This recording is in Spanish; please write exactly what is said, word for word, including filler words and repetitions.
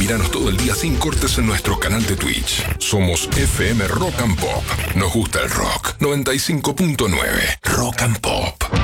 Míranos todo el día sin cortes en nuestro canal de Twitch. Somos F M Rock and Pop. Nos gusta el rock. noventa y cinco punto nueve Rock and Pop.